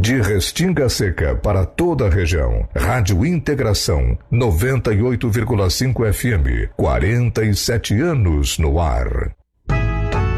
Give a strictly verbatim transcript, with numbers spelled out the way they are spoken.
De Restinga Seca para toda a região. Rádio Integração noventa e oito vírgula cinco F M. quarenta e sete anos no ar.